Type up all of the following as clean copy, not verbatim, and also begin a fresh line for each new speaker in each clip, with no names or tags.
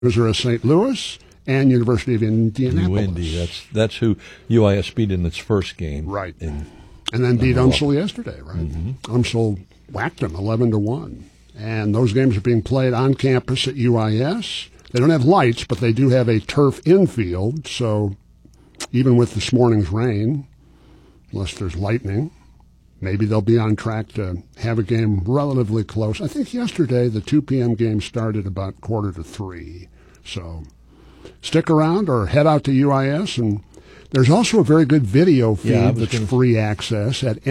Missouri St. Louis, and University of Indianapolis.
UIndy, that's who UIS beat in its first game.
Right. And then beat UMSL yesterday, right?
Mm-hmm.
UMSL whacked them 11-1. And those games are being played on campus at UIS. They don't have lights, but they do have a turf infield, so even with this morning's rain, unless there's lightning, maybe they'll be on track to have a game relatively close. I think yesterday the 2 p.m. game started about 2:45. So stick around or head out to UIS. And there's also a very good video feed that's free access at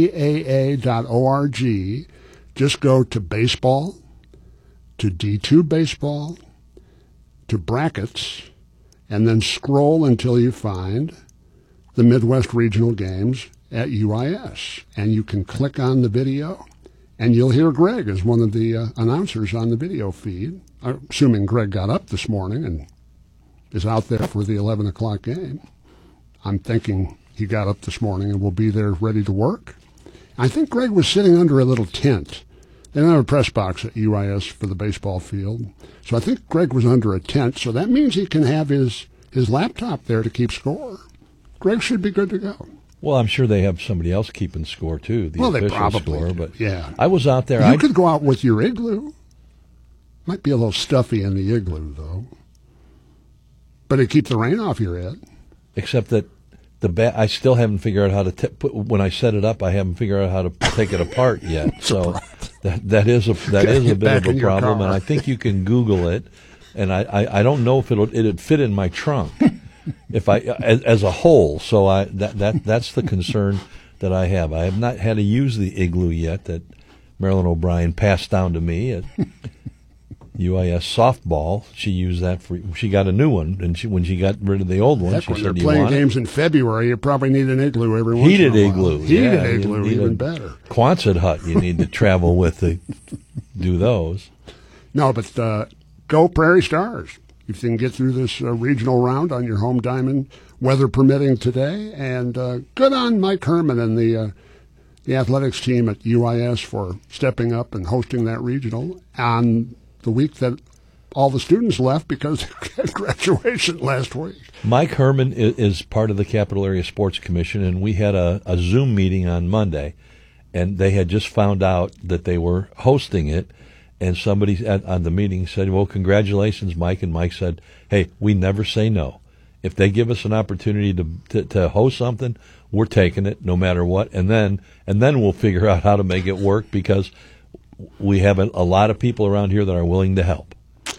ncaa.org. Just go to baseball, to D2 baseball, to brackets, and then scroll until you find the Midwest Regional Games at UIS. And you can click on the video, and you'll hear Greg as one of the announcers on the video feed. I'm assuming Greg got up this morning and is out there for the 11 o'clock game. I'm thinking he got up this morning and will be there ready to work. I think Greg was sitting under a little tent. They don't have a press box at UIS for the baseball field. So I think Greg was under a tent, so that means he can have his laptop there to keep score. Greg should be good to go.
Well, I'm sure they have somebody else keeping score, too, the official
they probably
score.
do.
But
yeah.
I was out there.
You could go out with your igloo. Might be a little stuffy in the igloo, though. But it'd keep the rain off your head.
Except that I still haven't figured out how to when I set it up. I haven't figured out how to take it apart yet. So that is a bit of a problem, and I think you can Google it. And I don't know if it'd fit in my trunk if as a whole. So that's the concern that I have. I have not had to use the igloo yet that Marilyn O'Brien passed down to me at UIS softball. She used that she got a new one, and when she got rid of the old one, she
when
said,
they're playing games in February, you probably need an igloo every once in a while. Heated igloo, even better.
Quonset hut you need to travel with to do those.
No, but go Prairie Stars. If you can get through this regional round on your home diamond, weather permitting today. And good on Mike Herman and the athletics team at UIS for stepping up and hosting that regional on the week that all the students left because they had graduation last week.
Mike Herman is part of the Capital Area Sports Commission, and we had a Zoom meeting on Monday, and they had just found out that they were hosting it, and somebody on the meeting said, well, congratulations, Mike. And Mike said, hey, we never say no. If they give us an opportunity to host something, we're taking it no matter what, and then we'll figure out how to make it work because we have a lot of people around here that are willing to help.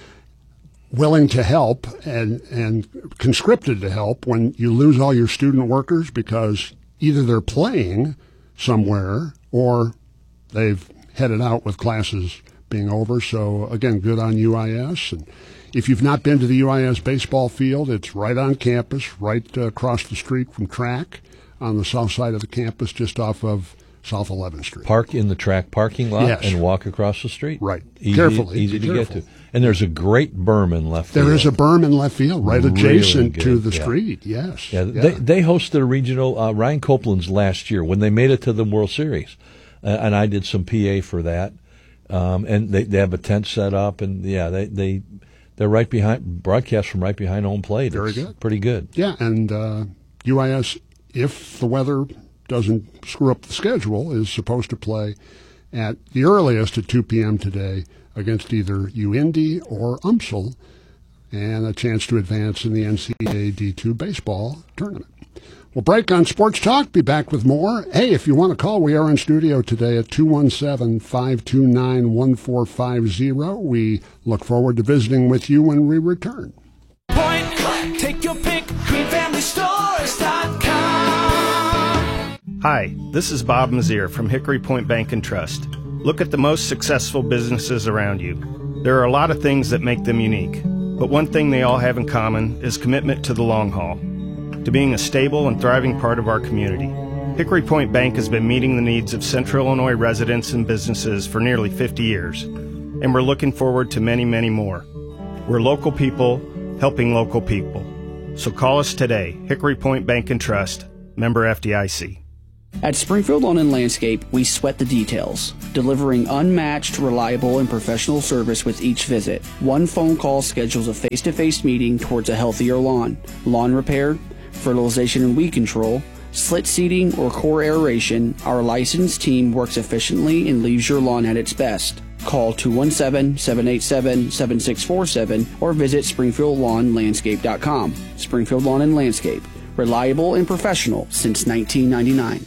Willing to help and conscripted to help when you lose all your student workers because either they're playing somewhere or they've headed out with classes being over. So, again, good on UIS. And if you've not been to the UIS baseball field, it's right on campus, right across the street from track on the south side of the campus, just off of South 11th Street.
Park in the track parking lot and walk across the street.
Right.
Easy to get to. And there's a great berm in left field.
There is a berm in left field, right adjacent to the street, yes.
Yeah, they hosted a regional, Ryan Copeland's last year when they made it to the World Series. And I did some PA for that. And they have a tent set up, and, they're right behind, broadcast from right behind home plate.
Very good.
Pretty good.
Yeah, and UIS, if the weather doesn't screw up the schedule, is supposed to play at the earliest at 2 p.m. today against either UIndy or UMSL, and a chance to advance in the NCAA D2 baseball tournament. We'll break on Sports Talk, be back with more. Hey, if you want to call, we are in studio today at 217-529-1450. We look forward to visiting with you when we return.
Point, take your pick, greenfamilystores.com.
Hi, this is Bob Mazier from Hickory Point Bank and Trust. Look at the most successful businesses around you. There are a lot of things that make them unique, but one thing they all have in common is commitment to the long haul, to being a stable and thriving part of our community. Hickory Point Bank has been meeting the needs of Central Illinois residents and businesses for nearly 50 years, and we're looking forward to many, many more. We're local people helping local people. So call us today, Hickory Point Bank and Trust, member FDIC.
At Springfield Lawn and Landscape, we sweat the details, delivering unmatched, reliable, and professional service with each visit. One phone call schedules a face-to-face meeting towards a healthier lawn. Lawn repair, fertilization and weed control, slit seeding, or core aeration, our licensed team works efficiently and leaves your lawn at its best. Call 217-787-7647 or visit SpringfieldLawnLandscape.com. Springfield Lawn and Landscape. Reliable and professional since 1999.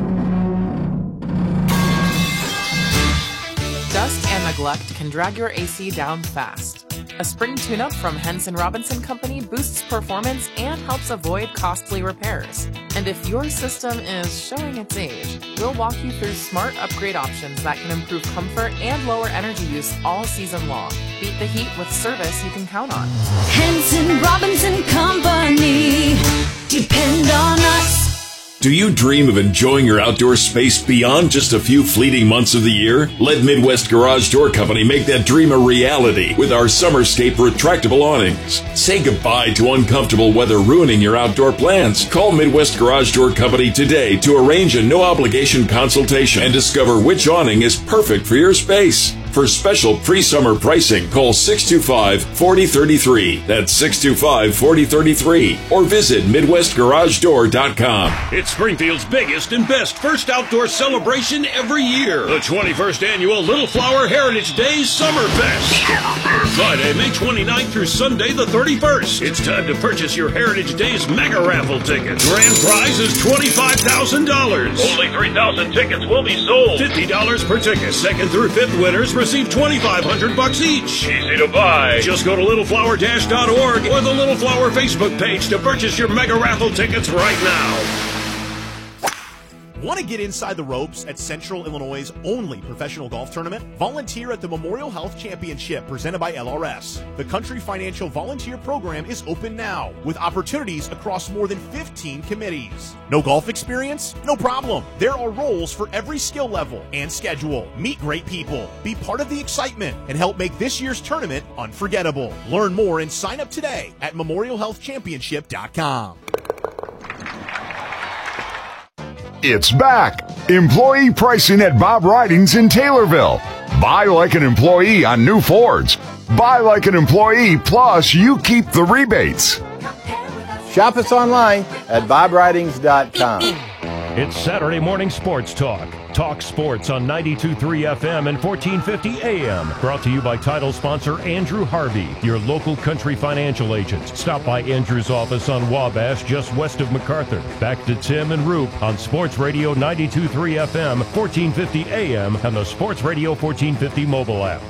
Dust and neglect can drag your AC down fast. A spring tune-up from Henson Robinson Company boosts performance and helps avoid costly repairs. And if your system is showing its age, we'll walk you through smart upgrade options that can improve comfort and lower energy use all season long. Beat the heat with service you can count on.
Henson Robinson Company. Depend on us.
Do you dream of enjoying your outdoor space beyond just a few fleeting months of the year? Let Midwest Garage Door Company make that dream a reality with our Summerscape retractable awnings. Say goodbye to uncomfortable weather ruining your outdoor plans. Call Midwest Garage Door Company today to arrange a no-obligation consultation and discover which awning is perfect for your space. For special pre-summer pricing, call 625-4033. That's 625-4033. Or visit MidwestGarageDoor.com.
It's Springfield's biggest and best first outdoor celebration every year. The 21st Annual Little Flower Heritage Days Summerfest. Friday, May 29th through Sunday, the 31st. It's time to purchase your Heritage Days mega raffle ticket. Grand prize is $25,000. Only 3,000 tickets will be sold. $50 per ticket. Second through fifth winners receive $2,500 each. Easy to buy. Just go to littleflower-org or the Little Flower Facebook page to purchase your mega raffle tickets right now.
Want to get inside the ropes at Central Illinois' only professional golf tournament? Volunteer at the Memorial Health Championship presented by LRS. The Country Financial Volunteer Program is open now with opportunities across more than 15 committees. No golf experience? No problem. There are roles for every skill level and schedule. Meet great people, be part of the excitement, and help make this year's tournament unforgettable. Learn more and sign up today at memorialhealthchampionship.com.
It's back. Employee pricing at Bob Ridings in Taylorville. Buy like an employee on new Fords. Buy like an employee, plus you keep the rebates.
Shop us online at bobridings.com.
It's Saturday morning sports talk. Talk sports on 92.3 FM and 1450 AM. Brought to you by title sponsor Andrew Harvey, your local country financial agent. Stop by Andrew's office on Wabash, just west of MacArthur. Back to Tim and Roop on Sports Radio 92.3 FM, 1450 AM, and the Sports Radio 1450 mobile app.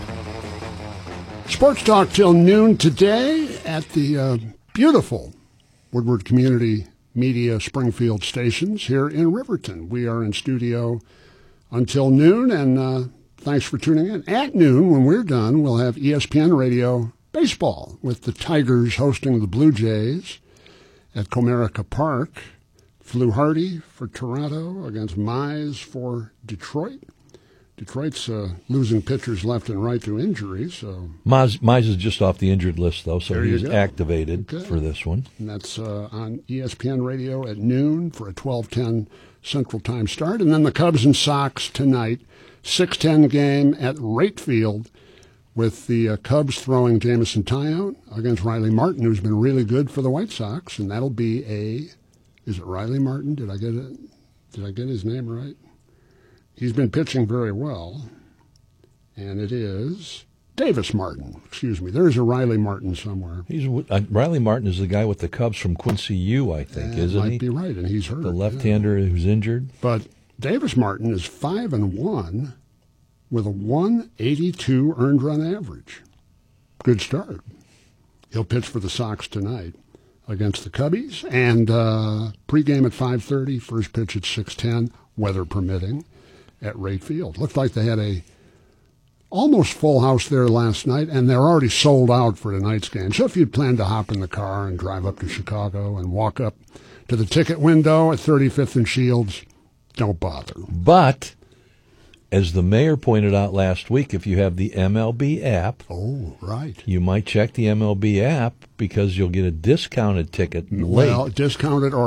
Sports talk till noon today at the beautiful Woodward Community Media Springfield stations here in Riverton. We are in studio until noon, and thanks for tuning in. At noon, when we're done, we'll have ESPN Radio baseball with the Tigers hosting the Blue Jays at Comerica Park. Fluharty for Toronto against Mize for Detroit. Detroit's losing pitchers left and right through injury. So
Mize is just off the injured list, though, so he's activated for this one.
And that's on ESPN Radio at noon for a 12:10 Central Time start. And then the Cubs and Sox tonight, 6:10 game at Wright Field with the Cubs throwing Jameson Taillon against Riley Martin, who's been really good for the White Sox. And that'll be is it Riley Martin? Did I get his name right? He's been pitching very well, and it is Davis Martin. Excuse me. There's a Riley Martin somewhere.
Riley Martin is the guy with the Cubs from Quincy U, I think, isn't he?
Might be right, and he's hurt.
The left-hander who's injured.
But Davis Martin is 5-1 with a 182 earned run average. Good start. He'll pitch for the Sox tonight against the Cubbies, and pregame at 5:30, first pitch at 6:10, weather permitting, at Wright Field. Looked like they had a almost full house there last night, and they're already sold out for tonight's game. So if you'd planned to hop in the car and drive up to Chicago and walk up to the ticket window at 35th and Shields, don't bother.
But, as the mayor pointed out last week, if you have the MLB app, you might check the MLB app because you'll get a discounted ticket late.
Well, discounted or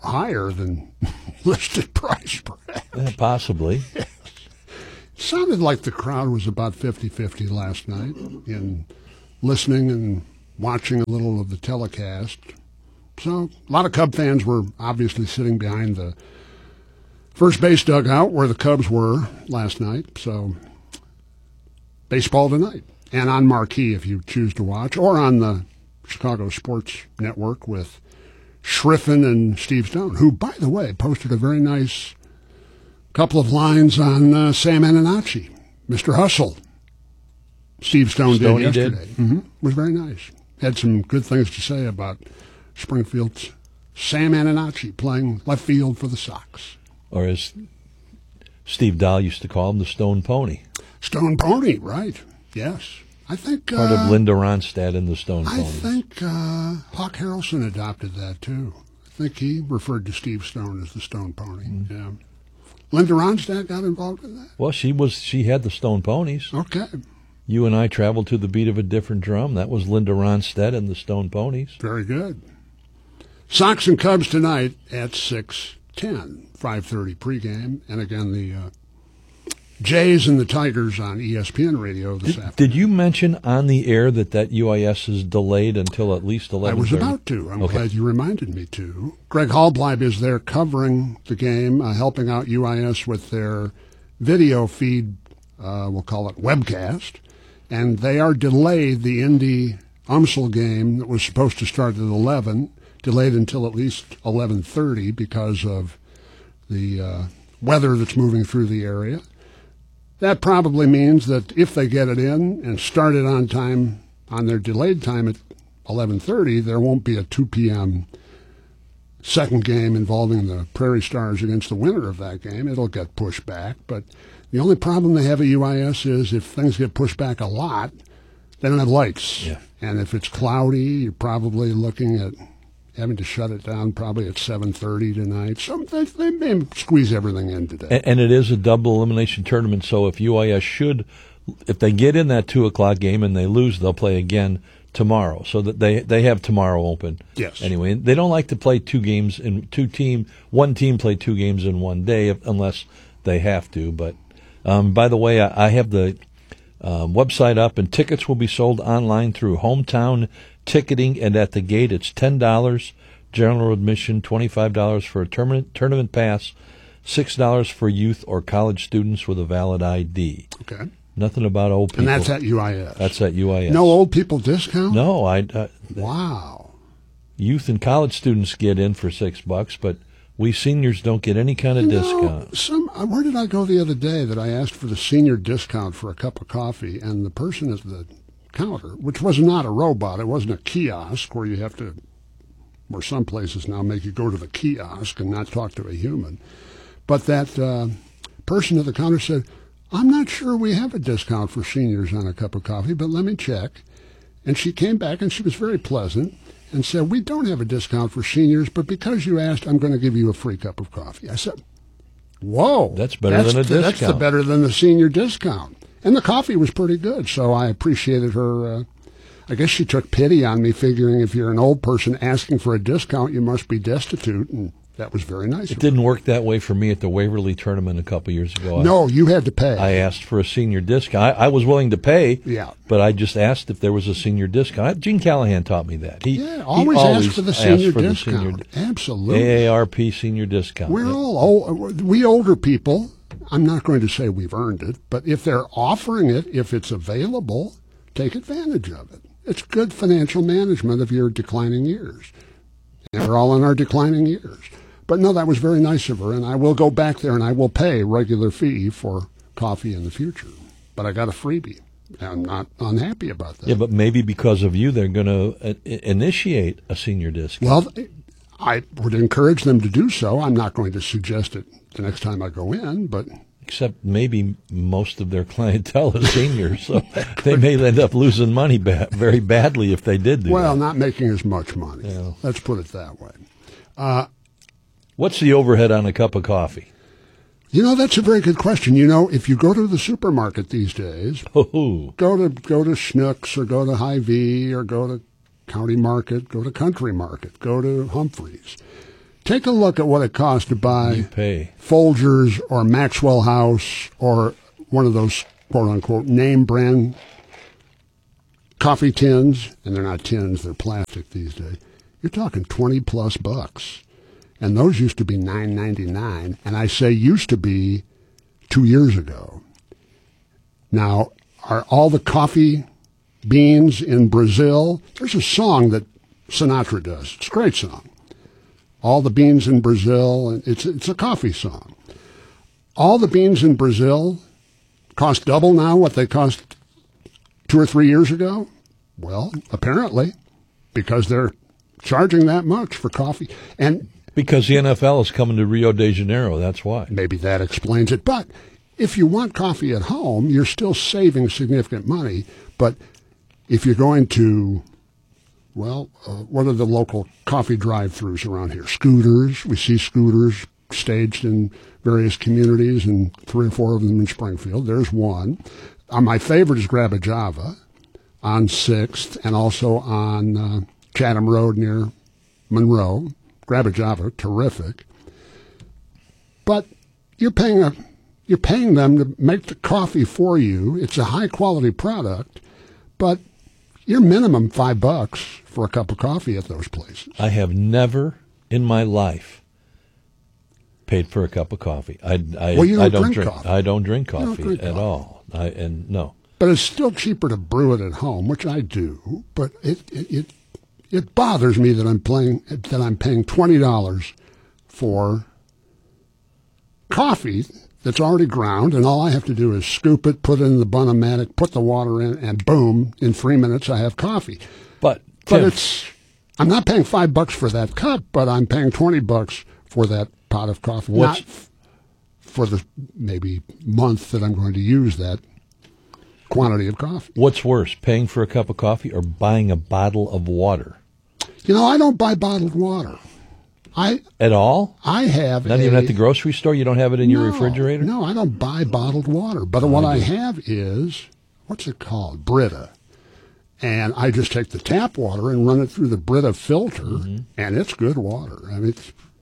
higher than listed price, perhaps.
Possibly.
Yes. Sounded like the crowd was about 50-50 last night in listening and watching a little of the telecast. So a lot of Cub fans were obviously sitting behind the first base dugout where the Cubs were last night. So baseball tonight. And on Marquee if you choose to watch, or on the Chicago Sports Network with Schriffen and Steve Stone, who, by the way, posted a very nice couple of lines on Sam Ananacci, Mr. Hustle. Steve Stone did yesterday. Mm-hmm. It was very nice. Had some good things to say about Springfield's Sam Ananacci playing left field for the Sox.
Or as Steve Dahl used to call him, the Stone Pony.
Stone Pony, right. Yes. I think
part of Linda Ronstadt and the Stone Pony.
I think Hawk Harrelson adopted that, too. I think he referred to Steve Stone as the Stone Pony. Mm-hmm. Yeah. Linda Ronstadt got involved in that?
Well, she had the Stone Ponies.
Okay.
You and I traveled to the beat of a different drum. That was Linda Ronstadt and the Stone Ponies.
Very good. Sox and Cubs tonight at 6:10, 5:30 pregame. And again, the Jays and the Tigers on ESPN radio this afternoon.
Did you mention on the air that UIS is delayed until at least 11:30?
I was about to. I'm glad you reminded me to. Greg Hallbleib is there covering the game, helping out UIS with their video feed, we'll call it webcast. And they are delayed. The Indy-UMSL game that was supposed to start at 11, delayed until at least 11:30 because of the weather that's moving through the area. That probably means that if they get it in and start it on time, on their delayed time at 11:30, there won't be a 2 p.m. second game involving the Prairie Stars against the winner of that game. It'll get pushed back. But the only problem they have at UIS is if things get pushed back a lot, they don't have lights.
Yeah.
And if it's cloudy, you're probably looking at having to shut it down probably at 7:30 tonight. So they may squeeze everything in today.
And it is a double elimination tournament, so if UIS if they get in that 2 o'clock game and they lose, they'll play again tomorrow. So that they have tomorrow open.
Yes.
Anyway, they don't like to play one team play 2 games in one day unless they have to. But by the way, I have the website up, and tickets will be sold online through Hometown Ticketing, and at the gate it's $10 general admission, $25 for a tournament pass, $6 for youth or college students with a valid ID.
Okay.
Nothing about old people.
And that's at UIS.
That's at UIS.
No old people discount?
No,
wow.
Youth and college students get in for $6, but we seniors don't get any kind of discount.
Where did I go the other day that I asked for the senior discount for a cup of coffee, and the person at the counter, which was not a robot, it wasn't a kiosk where you have to, where some places now make you go to the kiosk and not talk to a human, but that person at the counter said, I'm not sure we have a discount for seniors on a cup of coffee, but let me check. And she came back, and she was very pleasant, and said, we don't have a discount for seniors, but because you asked, I'm going to give you a free cup of coffee. I said, whoa.
That's better than a discount.
That's better than the senior discount. And the coffee was pretty good, so I appreciated her. I guess she took pity on me, figuring if you're an old person asking for a discount, you must be destitute, and that was very nice.
It didn't work that way for me at the Waverly tournament a couple years ago.
No, you had to pay.
I asked for a senior discount. I was willing to pay,
yeah,
but I just asked if there was a senior discount. Gene Callahan taught me that.
Always ask for the senior discount. Absolutely.
AARP senior discount.
We're all we older people. I'm not going to say we've earned it, but if they're offering it, if it's available, take advantage of it. It's good financial management of your declining years. And we're all in our declining years. But no, that was very nice of her, and I will go back there and I will pay regular fee for coffee in the future. But I got a freebie. I'm not unhappy about that.
Yeah, but maybe because of you, they're going to initiate a senior discount.
Well, I would encourage them to do so. I'm not going to suggest it the next time I go in, but...
Except maybe most of their clientele is seniors, so they may end up losing money very badly if they did do that.
Well, not making as much money. Yeah. Let's put it that way.
What's the overhead on a cup of coffee?
You know, that's a very good question. You know, if you go to the supermarket these days, go to Schnucks or go to Hy-Vee or go to County Market, go to Country Market, go to Humphreys, Take a look at what it costs to buy
You pay.
Folgers or Maxwell House or one of those quote-unquote name brand coffee tins, and they're not tins, they're plastic these days. You're talking $20+ bucks. And those used to be $9.99, and I say used to be 2 years ago. Now, are all the coffee beans in Brazil? There's a song that Sinatra does. It's a great song. All the beans in Brazil, and it's a coffee song. All the beans in Brazil cost double now what they cost 2 or 3 years ago? Well, apparently, because they're charging that much for coffee. And
because the NFL is coming to Rio de Janeiro, that's why.
Maybe that explains it. But if you want coffee at home, you're still saving significant money. But if you're going to, well, what are the local coffee drive-thrus around here? Scooters. We see scooters staged in various communities, and 3 or 4 of them in Springfield. There's one. My favorite is Grab a Java on 6th and also on Chatham Road near Monroe. Grab a Java, terrific. But you're paying them to make the coffee for you. It's a high-quality product, but you're minimum $5 for a cup of coffee at those places.
I have never in my life paid for a cup of coffee. I don't drink coffee. I don't drink coffee at all. No.
But it's still cheaper to brew it at home, which I do. But it bothers me that I'm paying $20 for coffee that's already ground, and all I have to do is scoop it, put it in the Bun-O-Matic, put the water in, and boom, in 3 minutes I have coffee.
But Tim,
I'm not paying $5 for that cup, but I'm paying $20 for that pot of coffee. Not for the maybe month that I'm going to use that quantity of coffee.
What's worse, paying for a cup of coffee or buying a bottle of water?
I don't buy bottled water.
At all?
I have
Not even at the grocery store? You don't have it in your refrigerator?
No, I don't buy bottled water. But what I have is, what's it called? Brita. And I just take the tap water and run it through the Brita filter, and it's good water. I mean,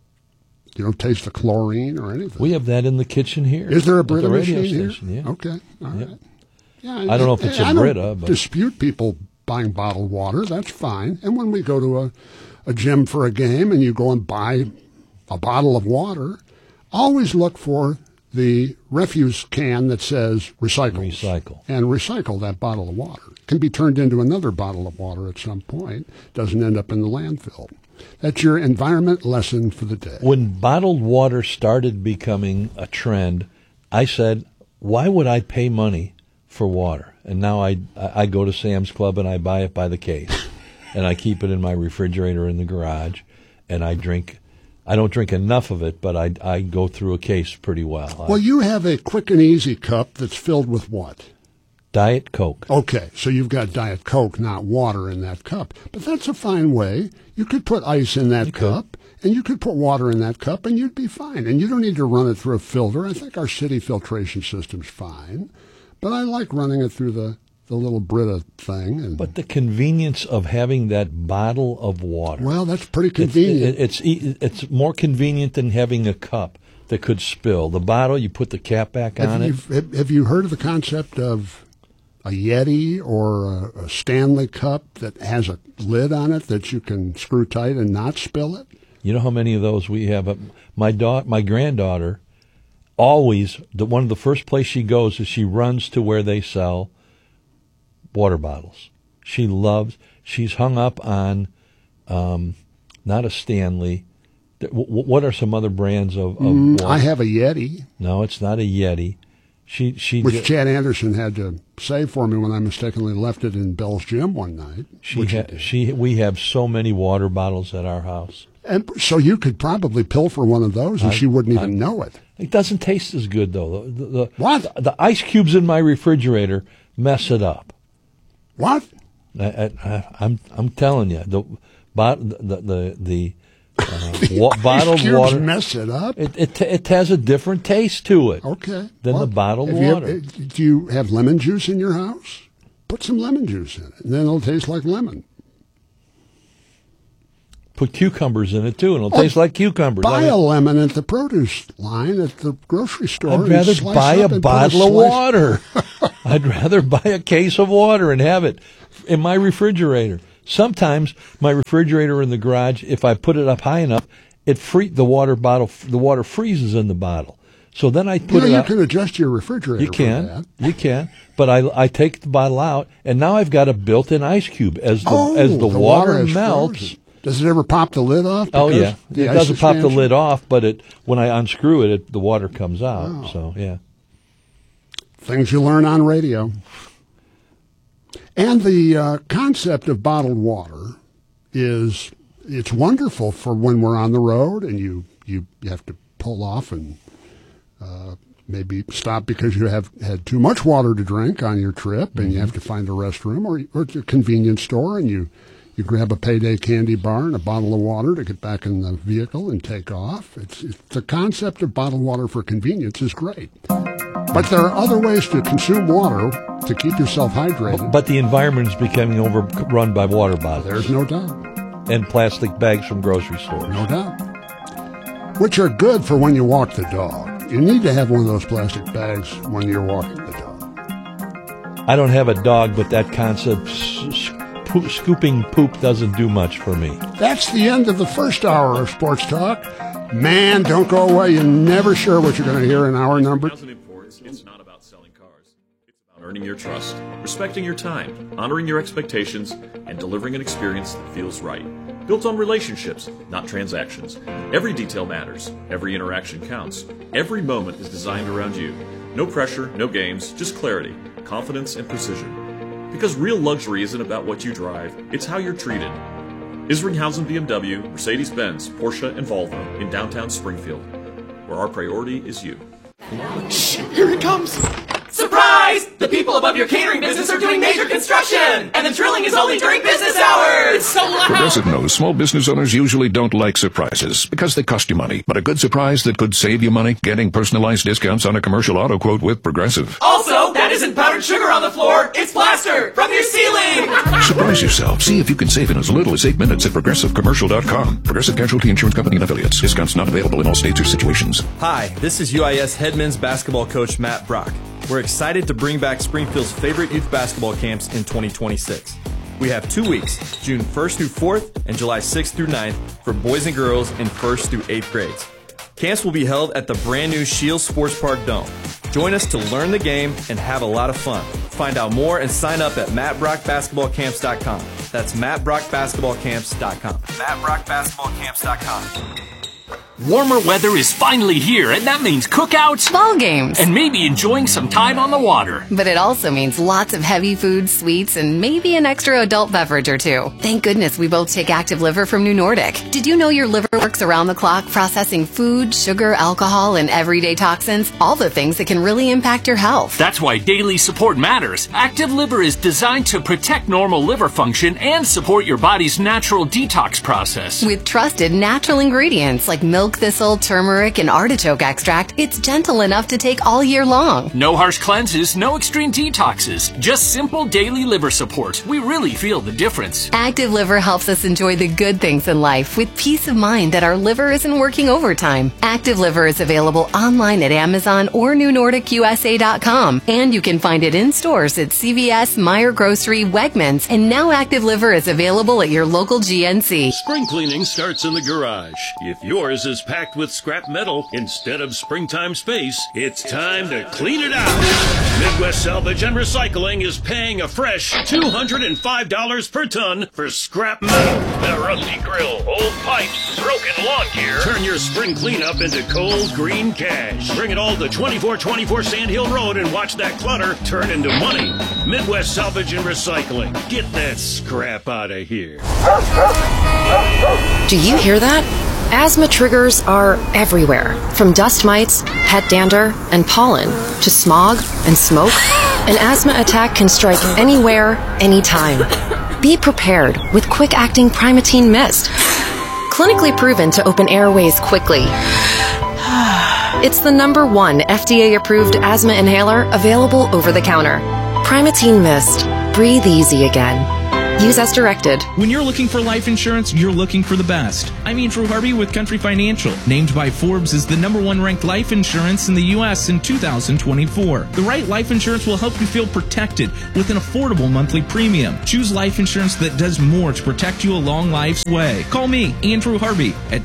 you don't taste the chlorine or anything.
We have that in the kitchen here.
Is there a Brita machine
station,
here?
Yeah.
Okay, all right. Yeah,
I don't know if it's a Brita. But
dispute people buying bottled water. That's fine. And when we go to a gym for a game and you go and buy a bottle of water, always look for the refuse can that says recycle. And recycle that bottle of water. It can be turned into another bottle of water at some point. Doesn't end up in the landfill. That's your environment lesson for the day.
When bottled water started becoming a trend, I said, why would I pay money for water? And now I go to Sam's Club and I buy it by the case. And I keep it in my refrigerator in the garage. And I don't drink enough of it, but I go through a case pretty well.
Well, you have a quick and easy cup that's filled with what?
Diet Coke.
Okay, so you've got Diet Coke, not water in that cup. But that's a fine way. You could put ice in that cup, and you could put water in that cup, and you'd be fine. And you don't need to run it through a filter. I think our city filtration system's fine. But I like running it through the little Brita thing.
But the convenience of having that bottle of water.
Well, that's pretty convenient.
It's more convenient than having a cup that could spill. The bottle, you put the cap back on it.
Have you heard of the concept of a Yeti or a Stanley cup that has a lid on it that you can screw tight and not spill it?
You know how many of those we have? My granddaughter, always, one of the first place she goes is she runs to where they sell water bottles. She's hung up on, not a Stanley. What are some other brands of water?
I have a Yeti.
No, it's not a Yeti.
Which Chad Anderson had to save for me when I mistakenly left it in Bell's gym one night.
We have so many water bottles at our house.
And so you could probably pilfer one of those and she wouldn't even know it.
It doesn't taste as good, though.
What?
The ice cubes in my refrigerator mess it up.
What?
I'm telling you, the bottled
cubes
water
mess it up.
It has a different taste to it.
Okay.
Than the bottled water.
Do you have lemon juice in your house? Put some lemon juice in it, and then it'll taste like lemon.
Put cucumbers in it, too, and it'll taste like cucumbers.
Buy a lemon at the produce line at the grocery store.
I'd rather buy a bottle of water. I'd rather buy a case of water and have it in my refrigerator. Sometimes my refrigerator in the garage, if I put it up high enough, the water freezes in the bottle. So then I put it up.
You can adjust your refrigerator.
You can.
For that.
You can. But I take the bottle out, and now I've got a built-in ice cube. As the water melts.
Frozen. Does it ever pop the lid off?
Oh, yeah. It doesn't pop the lid off, but when I unscrew it, the water comes out. Oh. So, yeah.
Things you learn on radio. And the concept of bottled water it's wonderful for when we're on the road and you have to pull off and maybe stop because you have had too much water to drink on your trip and you have to find a restroom or a convenience store and you grab a Payday candy bar and a bottle of water to get back in the vehicle and take off. It's the concept of bottled water for convenience is great. But there are other ways to consume water to keep yourself hydrated.
But the environment is becoming overrun by water bottles.
There's no doubt.
And plastic bags from grocery stores.
No doubt. Which are good for when you walk the dog. You need to have one of those plastic bags when you're walking the dog.
I don't have a dog, but that concept, scooping poop doesn't do much for me.
That's the end of the first hour of Sports Talk. Man, don't go away. You're never sure what you're going to hear in hour number.
It's not about selling cars. It's about earning your trust, respecting your time, honoring your expectations, and delivering an experience that feels right. Built on relationships, not transactions. Every detail matters. Every interaction counts. Every moment is designed around you. No pressure, no games, just clarity, confidence, and precision. Because real luxury isn't about what you drive, it's how you're treated. Isringhausen BMW, Mercedes-Benz, Porsche, and Volvo in downtown Springfield, where our priority is you.
Shh, here it comes! Surprise! The people above your catering business are doing major construction! And the drilling is only during business hours! It's so loud!
Progressive knows small business owners usually don't like surprises because they cost you money. But a good surprise that could save you money, getting personalized discounts on a commercial auto quote with Progressive.
Also, that isn't powdered sugar on the floor, it's plaster from your ceiling!
Surprise yourself. See if you can save in as little as 8 minutes at ProgressiveCommercial.com. Progressive Casualty Insurance Company and Affiliates. Discounts not available in all states or situations.
Hi, this is UIS head men's basketball coach Matt Brock. We're excited to bring back Springfield's favorite youth basketball camps in 2026. We have 2 weeks, June 1st through 4th and July 6th through 9th for boys and girls in 1st through 8th grades. Camps will be held at the brand new Shields Sports Park Dome. Join us to learn the game and have a lot of fun. Find out more and sign up at mattbrockbasketballcamps.com. That's mattbrockbasketballcamps.com. mattbrockbasketballcamps.com.
Warmer weather is finally here, and that means cookouts,
ball games,
and maybe enjoying some time on the water.
But it also means lots of heavy foods, sweets, and maybe an extra adult beverage or two. Thank goodness we both take Active Liver from New Nordic. Did you know your liver works around the clock processing food, sugar, alcohol, and everyday toxins? All the things that can really impact your health.
That's why daily support matters. Active Liver is designed to protect normal liver function and support your body's natural detox process.
With trusted natural ingredients like milk thistle, turmeric, and artichoke extract, it's gentle enough to take all year long.
No harsh cleanses, no extreme detoxes, just simple daily liver support. We really feel the difference.
Active Liver helps us enjoy the good things in life with peace of mind that our liver isn't working overtime. Active Liver is available online at Amazon or NewNordicUSA.com, and you can find it in stores at CVS, Meijer Grocery, Wegmans, and now Active Liver is available at your local GNC.
Spring cleaning starts in the garage. If yours is packed with scrap metal instead of springtime space, it's time to clean it out. Midwest Salvage and Recycling is paying a fresh $205 per ton for scrap metal. That rusty grill, old pipes, broken lawn gear. Turn your spring cleanup into cold green cash. Bring it all to 2424 Sand Hill Road and watch that clutter turn into money. Midwest Salvage and Recycling. Get that scrap out of here.
Do you hear that? Asthma triggers are everywhere, from dust mites, pet dander, and pollen, to smog and smoke. An asthma attack can strike anywhere, anytime. Be prepared with quick-acting Primatene Mist. Clinically proven to open airways quickly. It's the #1 FDA-approved asthma inhaler available over the counter. Primatene Mist. Breathe easy again. Use as directed.
When you're looking for life insurance, you're looking for the best. I'm Andrew Harvey with Country Financial, named by Forbes as the #1 ranked life insurance in the U.S. in 2024. The right life insurance will help you feel protected with an affordable monthly premium. Choose life insurance that does more to protect you along life's way. Call me, Andrew Harvey, at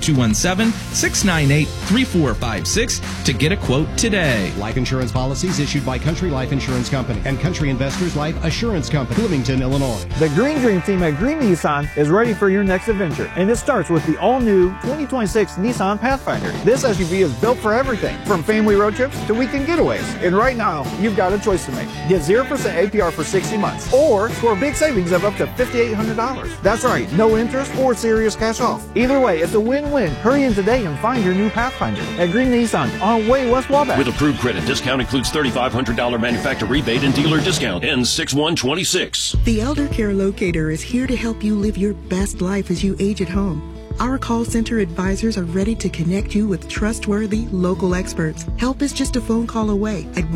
217-698-3456 to get a quote today.
Life insurance policies issued by Country Life Insurance Company and Country Investors Life Assurance Company, Bloomington, Illinois.
The Green Dream team at Green Nissan is ready for your next adventure, and it starts with the all-new 2026 Nissan Pathfinder. This SUV is built for everything, from family road trips to weekend getaways. And right now, you've got a choice to make. Get 0% APR for 60 months, or score big savings of up to $5,800. That's right, no interest or serious cash off. Either way, it's a win-win. Hurry in today and find your new Pathfinder at Green Nissan on Way West Wabash.
With approved credit, discount includes $3,500 manufacturer rebate and dealer discount. Ends 6/1/26.
The Elder Care Locator is here to help you live your best life as you age at home. Our call center advisors are ready to connect you with trustworthy local experts. Help is just a phone call away at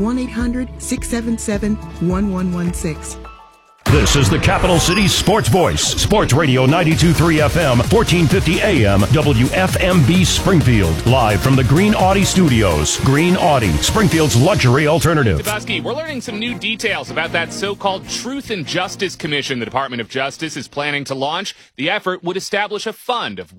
1-800-677-1116.
This is the Capital City Sports Voice, Sports Radio 92.3 FM, 1450 AM, WFMB Springfield. Live from the Green Audi Studios. Green Audi, Springfield's luxury alternative.
Dubosky, we're learning some new details about that so-called Truth and Justice Commission the Department of Justice is planning to launch. The effort would establish a fund of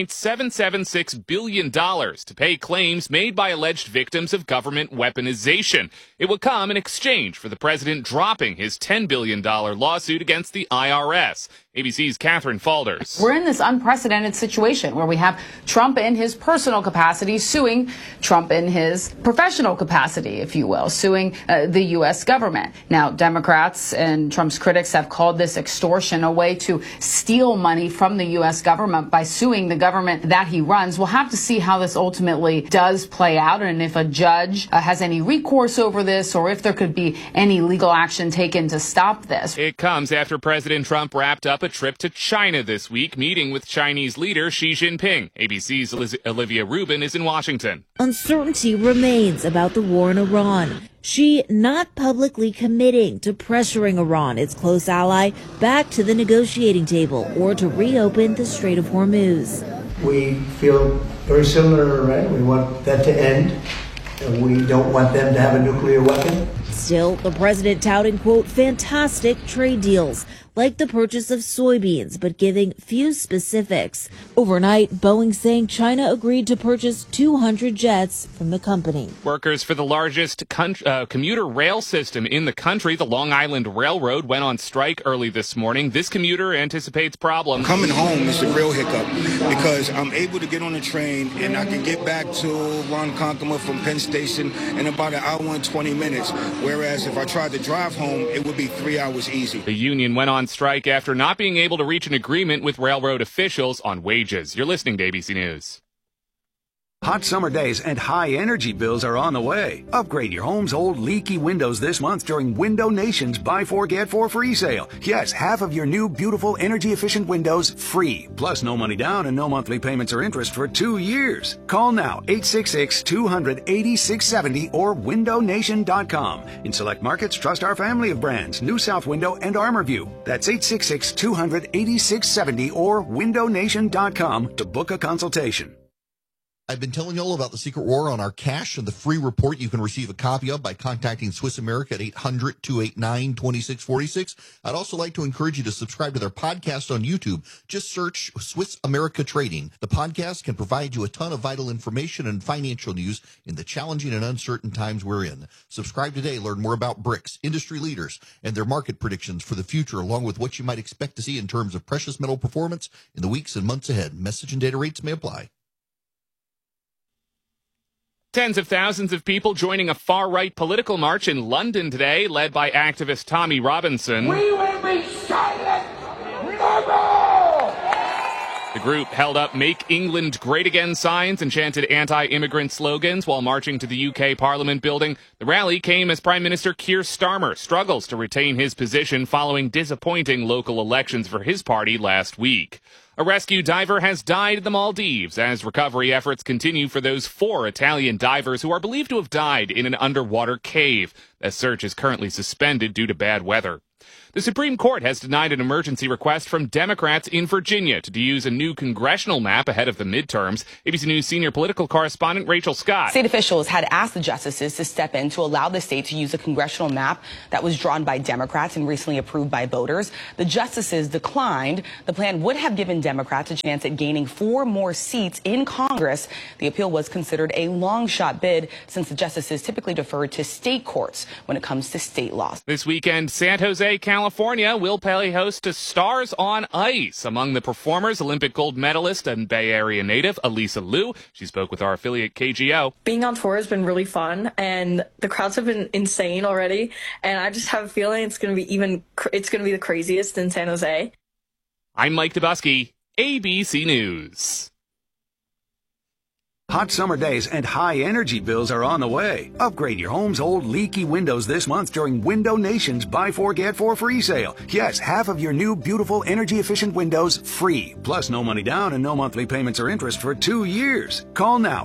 $1.776 billion to pay claims made by alleged victims of government weaponization. It would come in exchange for the president dropping his $10 billion lawsuit against the IRS. ABC's Catherine Falders.
We're in this unprecedented situation where we have Trump in his personal capacity suing Trump in his professional capacity, if you will, suing the U.S. government. Now, Democrats and Trump's critics have called this extortion, a way to steal money from the U.S. government by suing the government that he runs. We'll have to see how this ultimately does play out and if a judge has any recourse over this or if there could be any legal action taken to stop this.
It comes after President Trump wrapped up a trip to China this week, meeting with Chinese leader Xi Jinping. ABC's Olivia Rubin is in Washington.
Uncertainty remains about the war in Iran. Xi not publicly committing to pressuring Iran, its close ally, back to the negotiating table or to reopen the Strait of Hormuz.
We feel very similar to Iran. We want that to end, and we don't want them to have a nuclear weapon.
Still, the president touting, quote, fantastic trade deals, like the purchase of soybeans, but giving few specifics. Overnight, Boeing saying China agreed to purchase 200 jets from the company.
Workers for the largest commuter rail system in the country, the Long Island Railroad, went on strike early this morning. This commuter anticipates problems.
Coming home is a real hiccup because I'm able to get on the train and I can get back to Ronkonkoma from Penn Station in about an hour and 20 minutes, whereas if I tried to drive home, it would be 3 hours easy.
The union went on strike after not being able to reach an agreement with railroad officials on wages. You're listening to ABC News.
Hot summer days and high energy bills are on the way. Upgrade your home's old leaky windows this month during Window Nation's Buy 4 Get 4 free sale. Yes, half of your new beautiful energy efficient windows free. Plus no money down and no monthly payments or interest for 2 years. Call now 866-200-8670 or windownation.com. In select markets, trust our family of brands, New South Window and ArmorView. That's 866-200-8670 or windownation.com to book a consultation.
I've been telling you all about the secret war on our cash and the free report you can receive a copy of by contacting Swiss America at 800-289-2646. I'd also like to encourage you to subscribe to their podcast on YouTube. Just search Swiss America Trading. The podcast can provide you a ton of vital information and financial news in the challenging and uncertain times we're in. Subscribe today. Learn more about BRICS, industry leaders, and their market predictions for the future, along with what you might expect to see in terms of precious metal performance in the weeks and months ahead. Message and data rates may apply.
Tens of thousands of people joining a far-right political march in London today, led by activist Tommy Robinson.
We will be silent never!
The group held up Make England Great Again signs and chanted anti-immigrant slogans while marching to the UK Parliament building. The rally came as Prime Minister Keir Starmer struggles to retain his position following disappointing local elections for his party last week. A rescue diver has died in the Maldives as recovery efforts continue for those 4 Italian divers who are believed to have died in an underwater cave. The search is currently suspended due to bad weather. The Supreme Court has denied an emergency request from Democrats in Virginia to use a new congressional map ahead of the midterms. ABC News senior political correspondent Rachel Scott.
State officials had asked the justices to step in to allow the state to use a congressional map that was drawn by Democrats and recently approved by voters. The justices declined. The plan would have given Democrats a chance at gaining 4 more seats in Congress. The appeal was considered a long shot bid since the justices typically defer to state courts when it comes to state laws.
This weekend, San Jose, California will play host to Stars on Ice. Among the performers, Olympic gold medalist and Bay Area native Elisa Liu. She spoke with our affiliate KGO.
Being on tour has been really fun, and the crowds have been insane already. And I just have a feeling it's going to be the craziest in San Jose.
I'm Mike Dubusky, ABC News.
Hot summer days and high energy bills are on the way. Upgrade your home's old leaky windows this month during Window Nation's Buy 4 Get 4 free sale. Yes, half of your new beautiful energy efficient windows free. Plus no money down and no monthly payments or interest for 2 years. Call now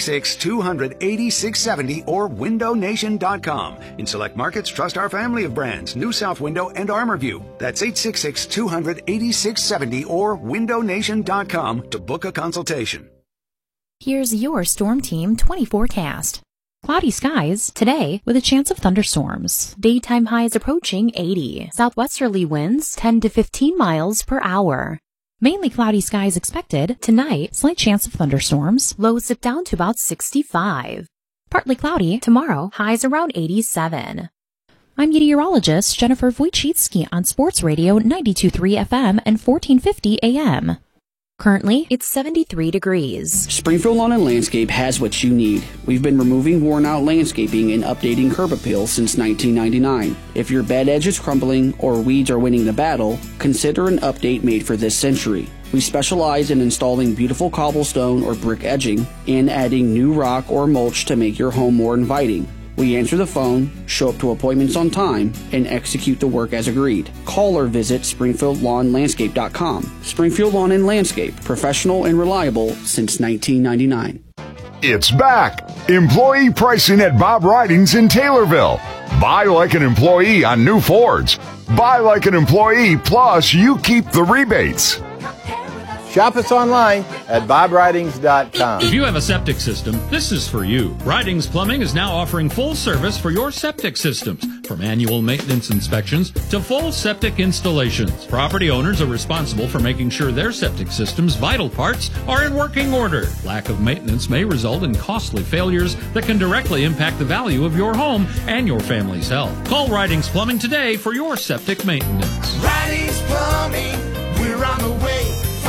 866-200-8670 or windownation.com. In select markets, trust our family of brands, New South Window and ArmorView. That's 866-200-8670 or windownation.com to book a consultation.
Here's your Storm Team 20 forecast. Cloudy skies today with a chance of thunderstorms. Daytime highs approaching 80. Southwesterly winds 10 to 15 miles per hour. Mainly cloudy skies expected. Tonight, slight chance of thunderstorms. Lows dip down to about 65. Partly cloudy tomorrow, highs around 87. I'm meteorologist Jennifer Wojcicki on Sports Radio 92.3 FM and 1450 AM. Currently, it's 73 degrees.
Springfield Lawn and Landscape has what you need. We've been removing worn-out landscaping and updating curb appeal since 1999. If your bed edge is crumbling or weeds are winning the battle, consider an update made for this century. We specialize in installing beautiful cobblestone or brick edging and adding new rock or mulch to make your home more inviting. We answer the phone, show up to appointments on time, and execute the work as agreed. Call or visit SpringfieldLawnLandscape.com. Springfield Lawn and Landscape, professional and reliable since 1999.
It's back! Employee pricing at Bob Ridings in Taylorville. Buy like an employee on new Fords. Buy like an employee, plus you keep the rebates.
Shop us online at bobridings.com.
If you have a septic system, this is for you. Ridings Plumbing is now offering full service for your septic systems, from annual maintenance inspections to full septic installations. Property owners are responsible for making sure their septic system's vital parts are in working order. Lack of maintenance may result in costly failures that can directly impact the value of your home and your family's health. Call Ridings Plumbing today for your septic maintenance.
Ridings Plumbing, we're on the way.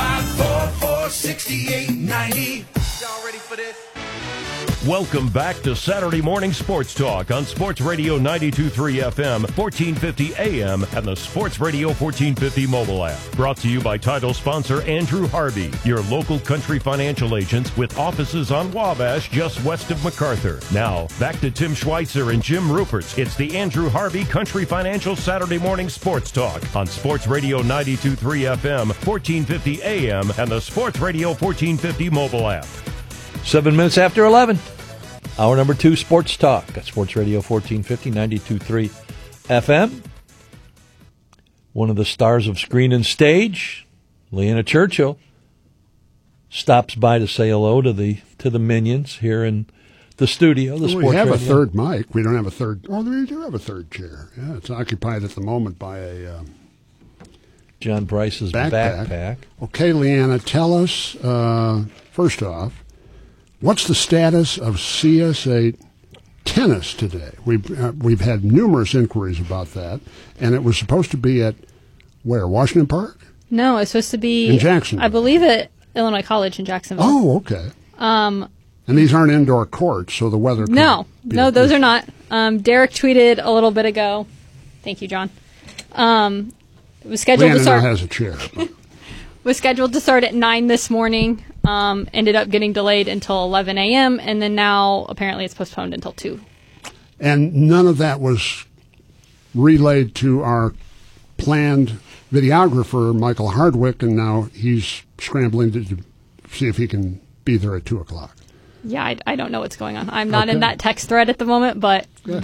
544-6890. Y'all ready for this?
Welcome back to Saturday Morning Sports Talk on Sports Radio 92.3 FM, 1450 AM, and the Sports Radio 1450 mobile app. Brought to you by title sponsor Andrew Harvey, your local country financial agents with offices on Wabash just west of MacArthur. Now, back to Tim Schweitzer and Jim Ruperts. It's the Andrew Harvey Country Financial Saturday Morning Sports Talk on Sports Radio 92.3 FM, 1450 AM, and the Sports Radio 1450 mobile app.
7 minutes after 11. Hour number 2, Sports Talk at Sports Radio 1450, 92.3 FM. One of the stars of Screen and Stage, Leanna Churchill, stops by to say hello to the Minions here in the studio.
We have a third mic. We don't have a third. Oh, we do have a third chair. Yeah, it's occupied at the moment by a
John Bryce's backpack.
Okay, Leanna, tell us, first off, what's the status of CSA tennis today? We've had numerous inquiries about that, and it was supposed to be at where? Washington Park?
No, it's supposed to be
in Jacksonville.
I believe at Illinois College in Jacksonville.
Oh, okay. And these aren't indoor courts, so the weather.
No, those are not. Derek tweeted a little bit ago. Thank you, John. It was scheduled to start.
Now has a chair.
Was scheduled to start at 9 this morning. Ended up getting delayed until 11 a.m., and then now apparently it's postponed until 2.
And none of that was relayed to our planned videographer, Michael Hardwick, and now he's scrambling to see if he can be there at 2 o'clock.
Yeah, I don't know what's going on. I'm not in that text thread at the moment, but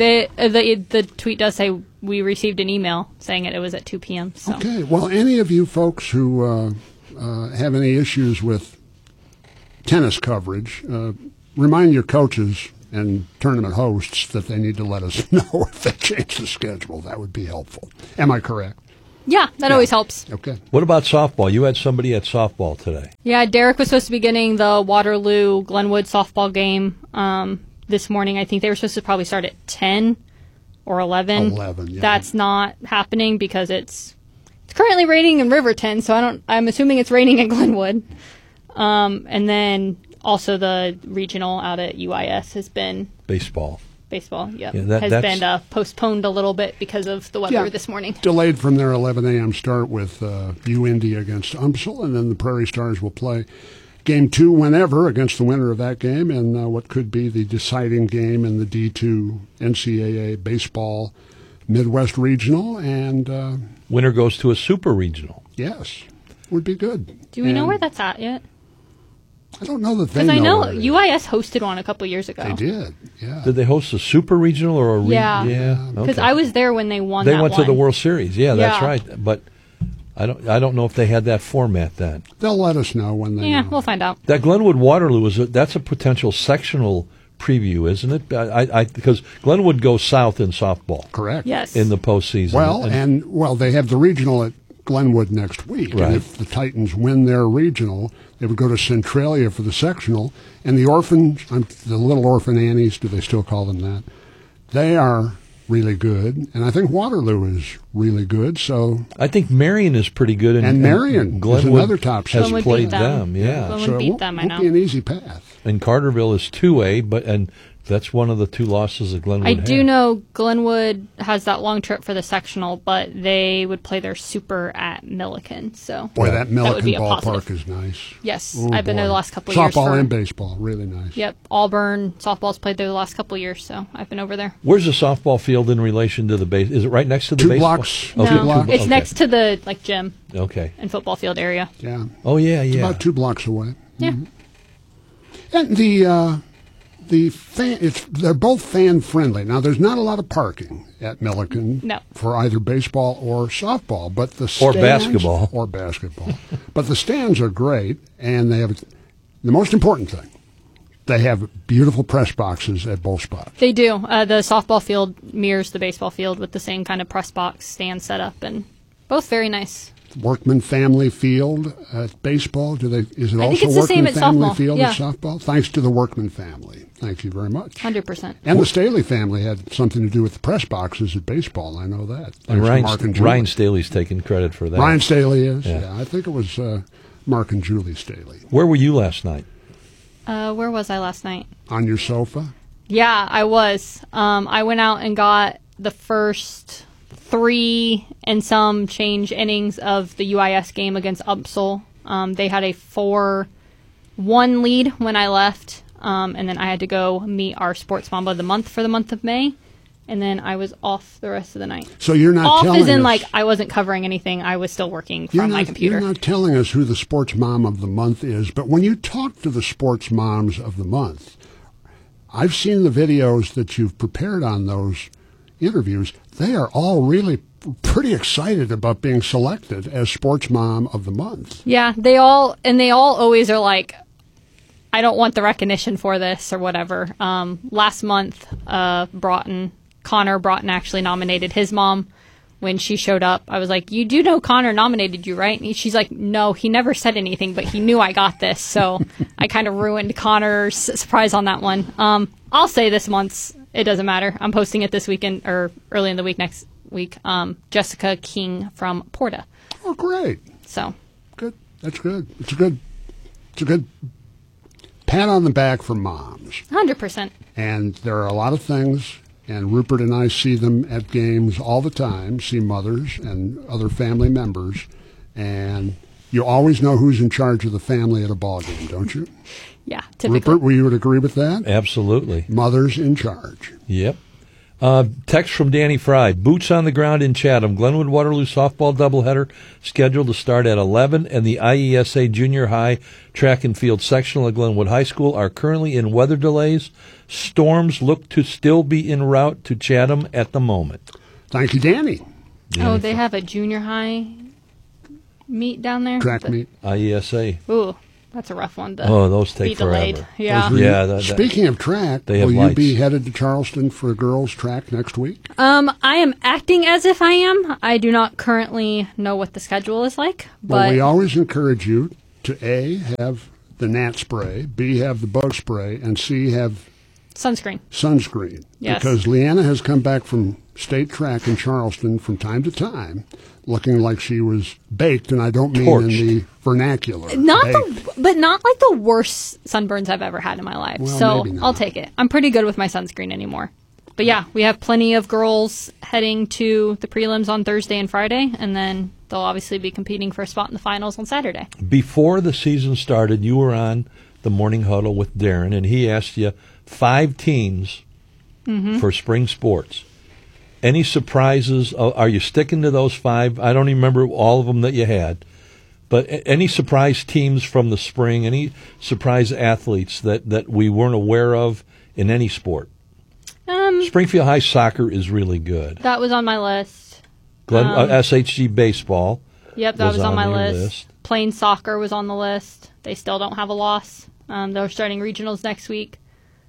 the tweet does say we received an email saying it was at 2 p.m. So.
Okay. Well, any of you folks who have any issues with tennis coverage, remind your coaches and tournament hosts that they need to let us know if they change the schedule. That would be helpful. Am I correct?
Yeah, that always helps.
Okay.
What about softball? You had somebody at softball today.
Yeah, Derek was supposed to be getting the Waterloo-Glenwood softball game this morning. I think they were supposed to probably start at 10 or 11.
11, yeah.
That's not happening because it's currently raining in Riverton, so I'm assuming it's raining in Glenwood. And then also the regional out at UIS has been
baseball,
yep.
Yeah,
has been postponed a little bit because of the weather this morning.
Delayed from their 11 a.m. start with UIndy against UMSL, and then the Prairie Stars will play Game 2 whenever against the winner of that game, and what could be the deciding game in the D2 NCAA baseball Midwest Regional, and
winner goes to a super regional.
Yes, would be good.
Do we know where that's at yet?
I don't know that they
know. Because I know
UIS
hosted one a couple years ago.
They did, yeah.
Did they host a super regional or a
Yeah. Because I was there when they won that
They went to
one.
the World Series. Yeah, that's right. But I don't know if they had that format then.
They'll let us know when they
Yeah, we'll find out.
That Glenwood Waterloo that's a potential sectional preview, isn't it? Because Glenwood goes south in softball.
Correct.
Yes.
In the postseason.
Well, they have the regional at Glenwood next week.
Right.
And if the Titans win their regional, they would go to Centralia for the sectional. And the orphans, the Little Orphan Annies, do they still call them that? They are really good. And I think Waterloo is really good. So
I think Marion is pretty good.
And Marion
Glenwood
is another top
has
seed.
played them. Yeah.
Glenwood
So
beat them, I know.
won't be an easy path.
And Carterville is 2A, and that's one of the two losses that Glenwood
I
had.
do know Glenwood has that long trip for the sectional, but they would play their super at Milliken. So
Boy, that Milliken
would be a
ballpark
positive.
is nice.
Yes,
Oh,
I've been there
boy.
the last couple of years.
Softball and baseball, really nice.
Yep, Auburn softball's played there the last couple of years, so I've been over there.
Where's the softball field in relation to the base? Is it right next to the
Two
baseball?
blocks.
Oh,
No, it's
okay.
next to the gym
Okay.
and football field area.
Yeah.
Oh yeah,
It's
yeah.
about 2 blocks away.
Yeah.
And they're both fan friendly. Now, there's not a lot of parking at Milliken for either baseball or softball, but the stands,
basketball.
But the stands are great, and they have the most important thing. They have beautiful press boxes at both spots.
They do. The softball field mirrors the baseball field with the same kind of press box stand setup, and both very nice.
Workman Family Field at baseball. Is it
I think
also
it's the
Workman
same at
Family
softball.
Field
Yeah.
at softball? Thanks to the Workman family. Thank you very much.
100%.
And the Staley family had something to do with the press boxes at baseball. I know that.
And
Thanks to Mark and Julie.
Ryan Staley's taking credit for that.
Ryan Staley is.
Yeah.
Yeah, I think it was Mark and Julie Staley.
Where were you last night?
Where was I last night?
On your sofa?
Yeah, I was. I went out and got the first 3 and some change innings of the UIS game against UMSL. They had a 4-1 lead when I left, and then I had to go meet our sports mom of the month for the month of May, and then I was off the rest of the night.
So you're not
off
telling
as in
us,
like I wasn't covering anything. I was still working from my computer.
You're not telling us who the sports mom of the month is, but when you talk to the sports moms of the month, I've seen the videos that you've prepared on those interviews. They are all really pretty excited about being selected as sports mom of the month.
Yeah, they all always are like, I don't want the recognition for this or whatever. Last month, Connor Broughton actually nominated his mom when she showed up. I was like, you do know Connor nominated you, right? And she's like, no, he never said anything, but he knew I got this. So I kind of ruined Connor's surprise on that one. I'll say this month's, it doesn't matter. I'm posting it this weekend or early in the week next week. Jessica King from Porta.
Oh, great.
So
good. That's good. It's a good pat on the back for moms.
100%.
And there are a lot of things, and Rupert and I see them at games all the time, see mothers and other family members, and you always know who's in charge of the family at a ball game, don't you?
Yeah, typically.
Rupert, you would agree with that?
Absolutely.
Mothers in charge.
Yep. Text from Danny Fry. Boots on the ground in Chatham. Glenwood Waterloo softball doubleheader scheduled to start at 11, and the IESA Junior High Track and Field Sectional at Glenwood High School are currently in weather delays. Storms look to still be en route to Chatham at the moment.
Thank you, Danny.
Oh, they have a junior high meet down there?
Track meet.
IESA.
Ooh, that's a rough one to
those take
be delayed.
forever.
Yeah.
Speaking of track, will you be headed to Charleston for girls track next week?
I am acting as if I am. I do not currently know what the schedule is like. But
Well, we always encourage you to A, have the gnat spray, B, have the bug spray, and C, have
sunscreen. Yes.
Because Leanna has come back from state track in Charleston from time to time looking like she was baked, and I don't mean
Torched.
in the vernacular.
But not like the worst sunburns I've ever had in my life.
Well,
so
maybe not.
I'll take it. I'm pretty good with my sunscreen anymore. But yeah, we have plenty of girls heading to the prelims on Thursday and Friday, and then they'll obviously be competing for a spot in the finals on Saturday.
Before the season started, you were on the morning huddle with Darren, and he asked you 5 teams for spring sports. Any surprises? Are you sticking to those 5? I don't even remember all of them that you had. But any surprise teams from the spring, any surprise athletes that we weren't aware of in any sport? Springfield High soccer is really good.
That was on my list.
SHG baseball.
Yep, that was on my
your
list. Plain soccer was on the list. They still don't have a loss. They're starting regionals next week.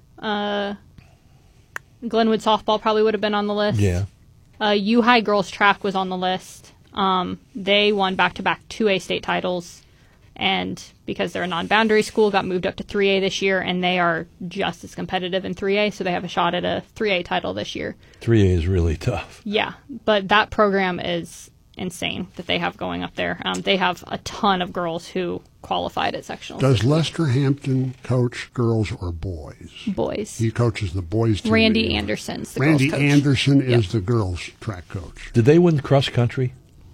Glenwood softball probably would have been on the list.
Yeah.
U-High girls track was on the list. They won back-to-back 2A state titles, and because they're a non-boundary school, got moved up to 3A this year, and they are just as competitive in 3A, so they have a shot at a 3A title this year.
3A is really tough.
Yeah, but that program is insane that they have going up there. They have a ton of girls who qualified at sectionals.
Does Lester Hampton coach girls or boys?
Boys.
He coaches the boys team.
Randy Anderson's the
Randy
girls coach.
Anderson is the girls track coach.
Did they win cross country?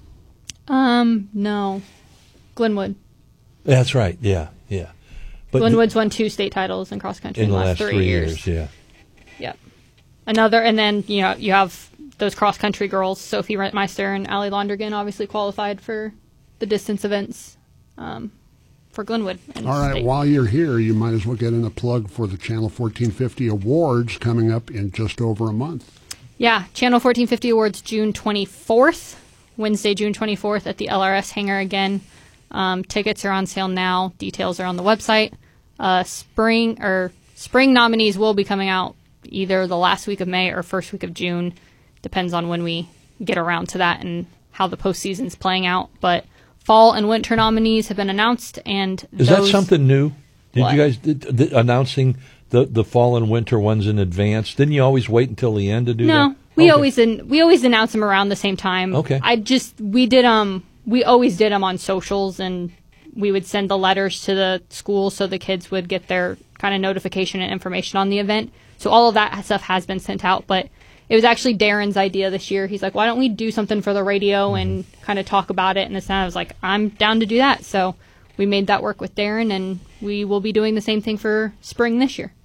No. Glenwood.
That's right. Yeah. But
Glenwood's won 2 state titles in cross country
in the last
3 years.
Yeah.
Yep. And then you have those cross country girls, Sophie Rentmeister and Allie Londergan, obviously qualified for the distance events for Glenwood.
All right,
state.
while you're here, you might as well get in a plug for the Channel 1450 Awards coming up in just over a month.
Yeah, Channel 1450 Awards June 24th, Wednesday, June 24th at the LRS hangar again. Tickets are on sale now. Details are on the website. Spring nominees will be coming out either the last week of May or first week of June. Depends on when we get around to that and how the postseason's playing out. But fall and winter nominees have been announced, and
is that something new? Did
What?
you guys announcing the fall and winter ones in advance? Didn't you always wait until the end to do that?
No, we always announce them around the same time.
Okay.
We always did them on socials, and we would send the letters to the school so the kids would get their kind of notification and information on the event. So all of that stuff has been sent out, but it was actually Darren's idea this year. He's like, why don't we do something for the radio and kind of talk about it? And I was like, I'm down to do that. So we made that work with Darren, and we will be doing the same thing for spring this year.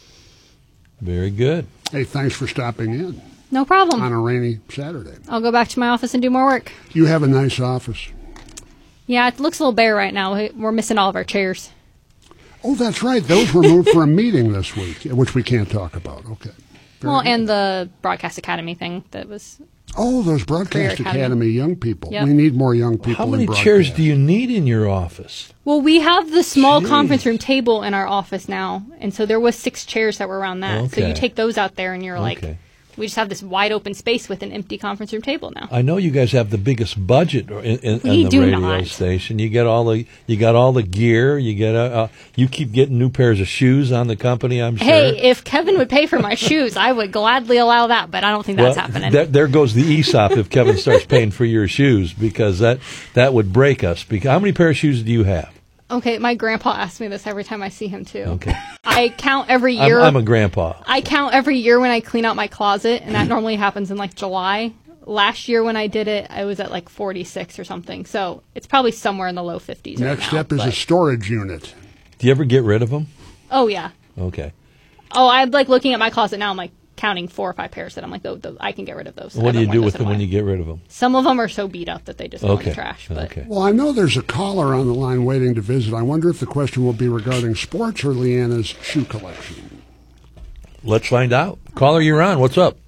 Very good.
Hey, thanks for stopping in.
No problem.
On a rainy Saturday.
I'll go back to my office and do more work.
You have a nice office.
Yeah, it looks a little bare right now. We're missing all of our chairs.
Oh, that's right. Those were moved for a meeting this week, which we can't talk about. Okay. Very good.
And the Broadcast Academy thing that was...
Oh, those Broadcast
Career
Academy young people.
Yep.
We need more young people
How many
in broadcast.
chairs do you need in your office?
Well, we have the small conference room table in our office now, and so there was 6 chairs that were around that. So
Okay.
you take those out there, and you're like,
Okay.
we just have this wide open space with an empty conference room table now.
I know you guys have the biggest budget in
We
the
do
radio
not.
station. You got all the gear. You get you keep getting new pairs of shoes on the company. I'm sure.
Hey, if Kevin would pay for my shoes, I would gladly allow that, but I don't think that's happening.
There goes the ESOP if Kevin starts paying for your shoes, because that would break us. Because how many pair of shoes do you have?
Okay, my grandpa asks me this every time I see him, too.
Okay.
I count every year.
I'm a grandpa.
I count every year when I clean out my closet, and that normally happens in like July. Last year when I did it, I was at like 46 or something. So it's probably somewhere in the low 50s.
Next
right
step
now,
is a
but-
storage unit.
Do you ever get rid of them?
Oh, yeah.
Okay.
Oh, I'm like looking at my closet now. I'm like, counting 4 or 5 pairs that I'm like, I can get rid of those.
What do you do with them when you get rid of them?
Some of them are so beat up that they just go in the trash. But.
Okay.
Well, I know there's a caller on the line waiting to visit. I wonder if the question will be regarding sports or Leanna's shoe collection.
Let's find out. Caller, you're on. What's up?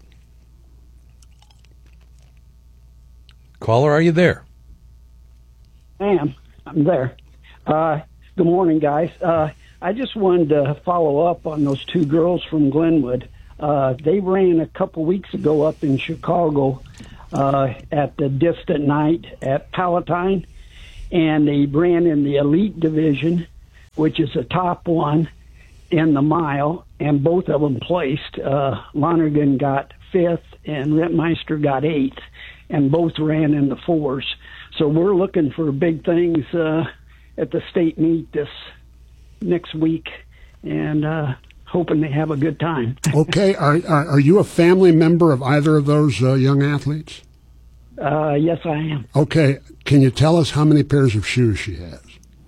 Caller, are you there?
I'm there. Good morning, guys. I just wanted to follow up on those 2 girls from Glenwood. They ran a couple weeks ago up in Chicago at the Distant Night at Palatine, and they ran in the elite division, which is the top one in the mile, and both of them placed. Lonergan got 5th, and Rittmeister got 8th, and both ran in the 4s. So we're looking for big things at the state meet this next week, and hoping they have a good time.
Okay. Are you a family member of either of those young athletes?
Yes, I am.
Okay. Can you tell us how many pairs of shoes she has?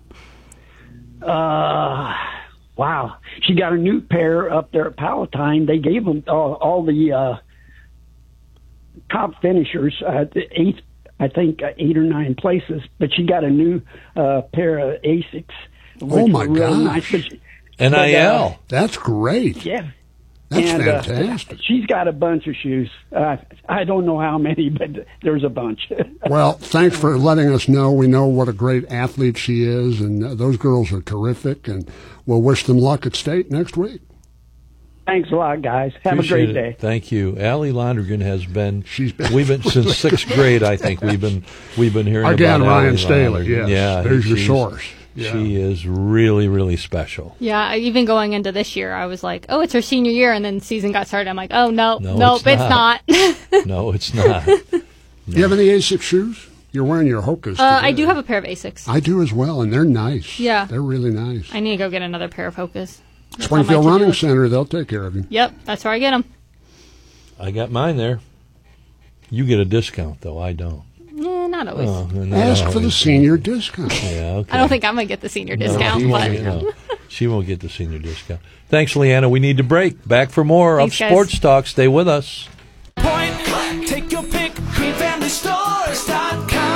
Wow. She got a new pair up there at Palatine. They gave them all the top finishers, the 8th, I think 8 or 9 places, but she got a new pair of Asics.
Oh, my gosh.
Nice.
NIL.
That's great.
Yeah.
That's fantastic.
She's got a bunch of shoes. I don't know how many, but there's a bunch.
Well, thanks for letting us know. We know what a great athlete she is, and those girls are terrific, and we'll wish them luck at state next week.
Thanks a lot, guys. Have
Appreciate
a great day.
Thank you. Allie Lonergan has been. We've been since 6th grade. I think we've been hearing
again,
about
Ryan
Allie
Staley.
Lonergan.
Yes.
Yeah,
there's your source.
Yeah. She is really, really special.
Yeah, even going into this year, I was like, oh, it's her senior year, and then the season got started. I'm like, oh, nope, it's not.
No, it's not.
Do you have any Asics shoes? You're wearing your Hokas today.
I do have a pair of Asics.
I do as well, and they're nice.
Yeah.
They're really nice.
I need to go get another pair of Hokas.
Springfield Running Center, they'll take care of you.
Yep, that's where I get them.
I got mine there. You get a discount, though. I don't.
Yeah, not always.
Ask for the senior discount.
Yeah, okay.
I don't think I'm going to get the senior discount.
She won't get the senior discount. Thanks, Leanna. We need to break. Back for more of Sports Talk. Stay with us.
Point, take your pick, greenfamilystores.com.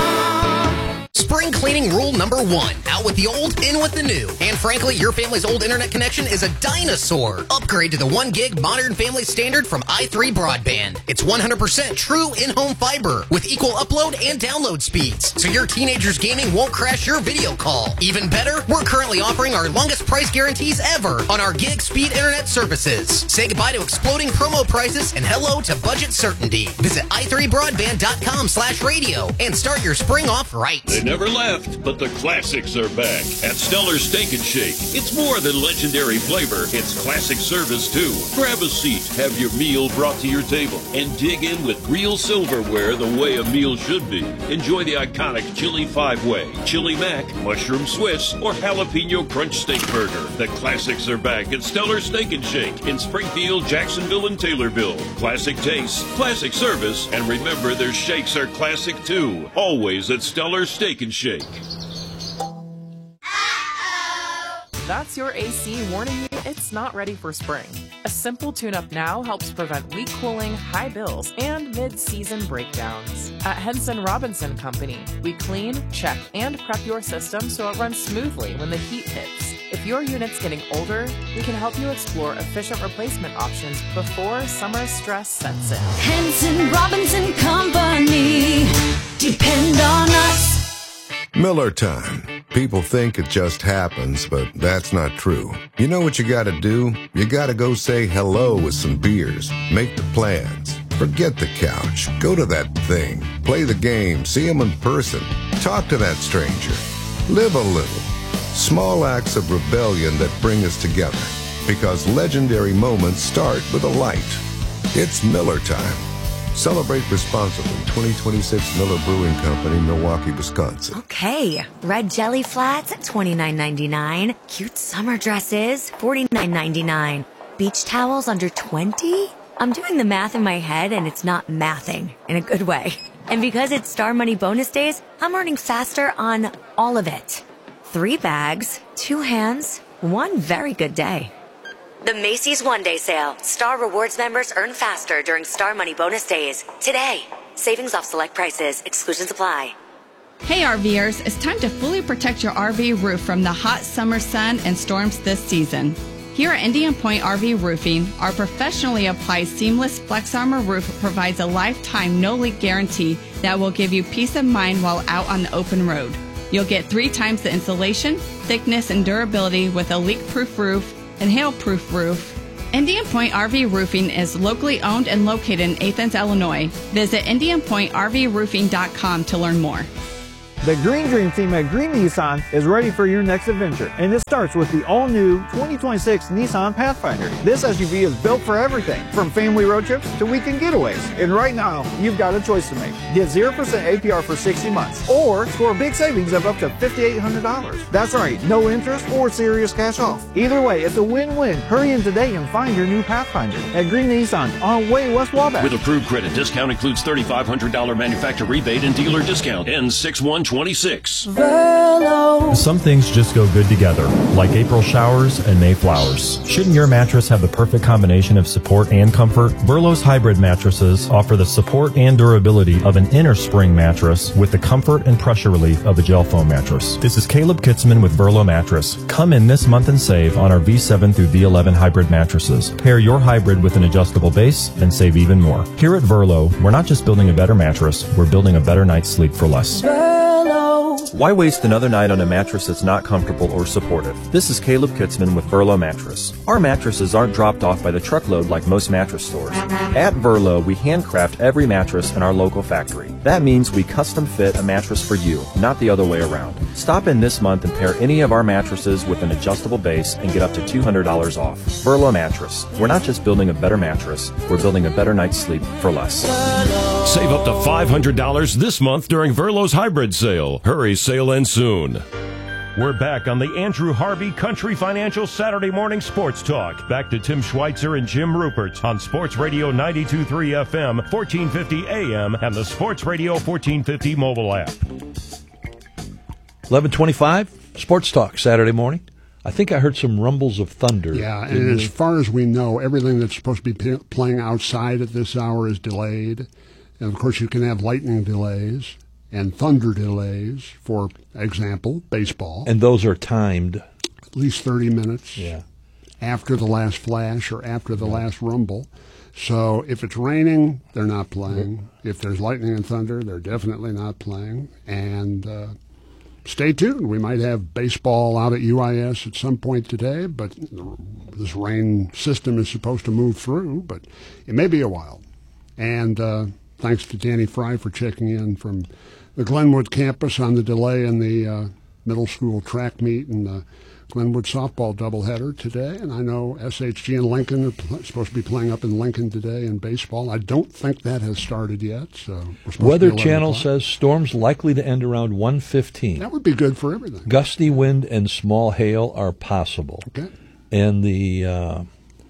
Spring cleaning rule number 1. Out with the old, in with the new. And frankly, your family's old internet connection is a dinosaur. Upgrade to the 1 gig modern family standard from i3 Broadband. It's 100% true in-home fiber with equal upload and download speeds, so your teenager's gaming won't crash your video call. Even better, we're currently offering our longest price guarantees ever on our gig speed internet services. Say goodbye to exploding promo prices and hello to budget certainty. Visit i3broadband.com/radio and start your spring off right.
They never left, but the classics are back at Stellar Steak and Shake. It's more than legendary flavor, it's classic service too. Grab a seat, have your meal brought to your table, and dig in with real silverware the way a meal should be. Enjoy the iconic Chili 5-Way, Chili Mac, Mushroom Swiss, or Jalapeno Crunch Steak Burger. The classics are back at Stellar Steak and Shake in Springfield, Jacksonville, and Taylorville. Classic taste, classic service, and remember their shakes are classic too. Always at Stellar Steak and Shake.
That's your AC warning you it's not ready for spring. A simple tune-up now helps prevent weak cooling, high bills, and mid-season breakdowns. At Henson Robinson Company, we clean, check, and prep your system so it runs smoothly when the heat hits. If your unit's getting older, we can help you explore efficient replacement options before summer stress sets in.
Henson Robinson Company. Depend on us.
Miller time. People think it just happens, but that's not true. You know what you gotta do? You gotta go say hello with some beers. Make the plans. Forget the couch. Go to that thing. Play the game. See them in person. Talk to that stranger. Live a little. Small acts of rebellion that bring us together. Because legendary moments start with a light. It's Miller time. Celebrate responsibly. 2026 Miller Brewing Company, Milwaukee, Wisconsin.
Okay, red jelly flats, $29.99. Cute summer dresses, $49.99. Beach towels under $20? I'm doing the math in my head and it's not mathing in a good way. And because it's Star Money bonus days, I'm earning faster on all of it. 3 bags, 2 hands, 1 very good day. The Macy's One Day Sale. Star Rewards members earn faster during Star Money Bonus Days. Today. Savings off select prices. Exclusions apply.
Hey RVers, it's time to fully protect your RV roof from the hot summer sun and storms this season. Here at Indian Point RV Roofing, our professionally applied seamless Flex Armor roof provides a lifetime no-leak guarantee that will give you peace of mind while out on the open road. You'll get 3 times the insulation, thickness, and durability with a leak-proof roof and hail-proof roof. Indian Point RV Roofing is locally owned and located in Athens, Illinois. Visit IndianPointRVRoofing.com to learn more.
The Green Dream team at Green Nissan is ready for your next adventure, and it starts with the all-new 2026 Nissan Pathfinder. This SUV is built for everything, from family road trips to weekend getaways. And right now, you've got a choice to make. Get 0% APR for 60 months, or score big savings of up to $5,800. That's right, no interest or serious cash off. Either way, it's a win-win. Hurry in today and find your new Pathfinder at Green Nissan on Way West Wabash.
With approved credit, discount includes $3,500 manufacturer rebate and dealer discount. Ends 6/1/26.
Some things just go good together, like April showers and May flowers. Shouldn't your mattress have the perfect combination of support and comfort? Burlow's hybrid mattresses offer the support and durability of an inner spring mattress with the comfort and pressure relief of a gel foam mattress. This is Caleb Kitzman with Burlow Mattress. Come in this month and save on our V7 through V11 hybrid mattresses. Pair your hybrid with an adjustable base and save even more. Here at Burlow, we're not just building a better mattress, we're building a better night's sleep for less. Why waste another night on a mattress that's not comfortable or supportive? This is Caleb Kitzman with Burlow Mattress. Our mattresses aren't dropped off by the truckload like most mattress stores. At Burlow, we handcraft every mattress in our local factory. That means we custom fit a mattress for you, not the other way around. Stop in this month and pair any of our mattresses with an adjustable base and get up to $200 off. Burlow Mattress. We're not just building a better mattress, we're building a better night's sleep for less.
Save up to $500 this month during Verlo's hybrid sale. Hurry, sale ends soon. We're back on the Andrew Harvey Country Financial Saturday Morning Sports Talk. Back to Tim Schweitzer and Jim Rupert on Sports Radio 92.3 FM, 1450 AM, and the Sports Radio 1450 mobile app.
11:25, Sports Talk, Saturday morning. I think I heard some rumbles of thunder.
Yeah, and as far as we know, everything that's supposed to be playing outside at this hour is delayed. And, of course, you can have lightning delays and thunder delays, for example, baseball.
And those are timed.
At least 30 minutes
yeah.
after the last flash or after the last rumble. So if it's raining, they're not playing. If there's lightning and thunder, they're definitely not playing. And stay tuned. We might have baseball out at UIS at some point today, but this rain system is supposed to move through, but it may be a while. And thanks to Danny Fry for checking in from the Glenwood campus on the delay in the middle school track meet and the Glenwood softball doubleheader today. And I know SHG and Lincoln are supposed to be playing up in Lincoln today in baseball. I don't think that has started yet. So
Weather Channel says storms likely to end around 1:15.
That would be good for everything.
Gusty wind and small hail are possible.
Okay.
And the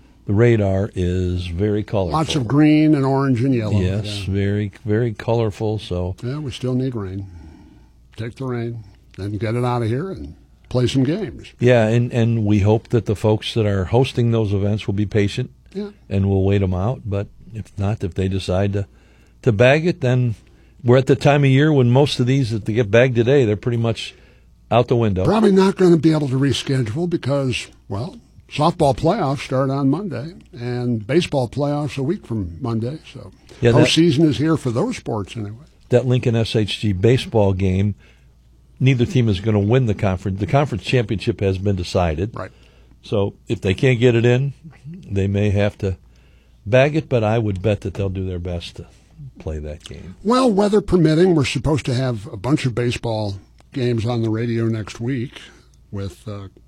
radar is very colorful.
Lots of green and orange and yellow.
Yes, very, very colorful. So
yeah, we still need rain. Take the rain, then get it out of here and play some games.
Yeah, and we hope that the folks that are hosting those events will be patient and will wait them out. But if not, if they decide to bag it, then we're at the time of year when most of these, if they get bagged today, they're pretty much out the window.
Probably not going to be able to reschedule because, well, softball playoffs start on Monday, and baseball playoffs a week from Monday. So postseason is here for those sports anyway.
That Lincoln SHG baseball game, neither team is going to win the conference. The conference championship has been decided.
Right.
So if they can't get it in, they may have to bag it, but I would bet that they'll do their best to play that game.
Well, weather permitting, we're supposed to have a bunch of baseball games on the radio next week with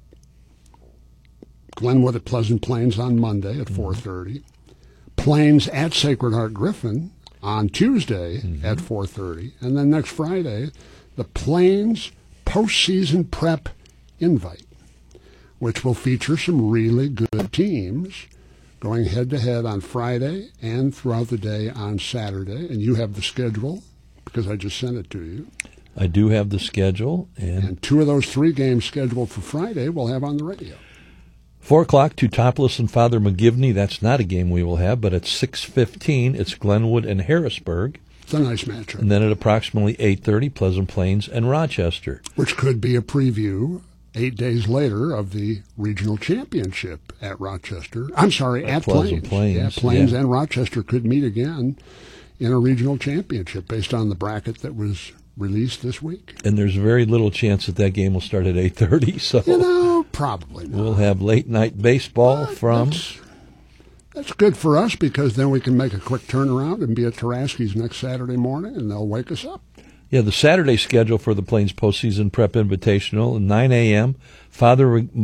Glenwood at Pleasant Plains on Monday at 4:30. Plains at Sacred Heart Griffin on Tuesday at 4:30. And then next Friday, the Plains postseason prep invite, which will feature some really good teams going head-to-head on Friday and throughout the day on Saturday. And you have the schedule because I just sent it to you.
I do have the schedule. And
2 of those 3 games scheduled for Friday we'll have on the radio.
4 o'clock, Teutopolis and Father McGivney. That's not a game we will have, but at 6:15, it's Glenwood and Harrisburg.
It's a nice matchup.
And then at approximately 8:30, Pleasant Plains and Rochester.
Which could be a preview 8 days later of the regional championship at Rochester. I'm sorry, at
Pleasant Plains.
Yeah, Plains and Rochester could meet again in a regional championship based on the bracket that was released this week.
And there's very little chance that game will start at 8:30. So
probably not.
We'll have late night baseball from.
That's good for us because then we can make a quick turnaround and be at Taraski's next Saturday morning, and they'll wake us up.
Yeah, the Saturday schedule for the Plains Postseason Prep Invitational, 9 a.m. Father